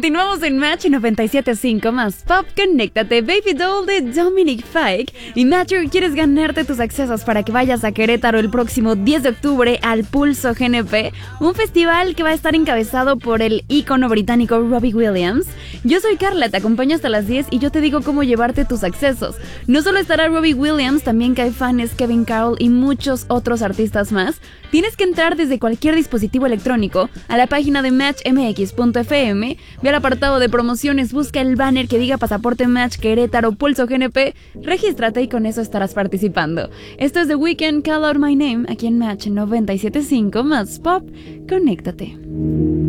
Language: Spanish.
Continuamos en Match 97.5 más Pop. Conéctate, Baby Doll de Dominic Fike. Y Matcher, ¿quieres ganarte tus accesos para que vayas a Querétaro el próximo 10 de octubre al Pulso GNP? Un festival que va a estar encabezado por el ícono británico Robbie Williams. Yo soy Carla, te acompaño hasta las 10 y yo te digo cómo llevarte tus accesos. No solo estará Robbie Williams, también Caifanes, Kevin Carroll y muchos otros artistas más. Tienes que entrar desde cualquier dispositivo electrónico a la página de matchmx.fm, ve al apartado de promociones, busca el banner que diga Pasaporte Match Querétaro Pulso GNP, regístrate y con eso estarás participando. Esto es The Weeknd, Call Out My Name, aquí en Match 97.5 más Pop. Conéctate.